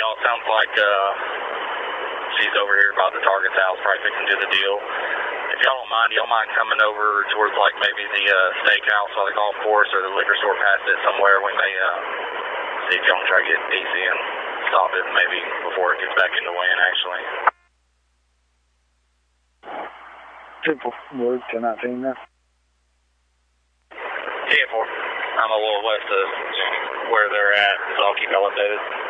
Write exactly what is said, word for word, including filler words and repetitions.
y'all. Sounds like uh, she's over here about the Target's house, probably fixing to do the deal. If y'all don't mind, y'all mind coming over towards like maybe the uh, steakhouse or the golf course or the liquor store past it somewhere. We may uh, see if y'all can try to get D C and stop it maybe before it gets back into wind, actually. Simple word to nineteen there. ten four. I'm a little west of where they're at, so I'll keep y'all updated.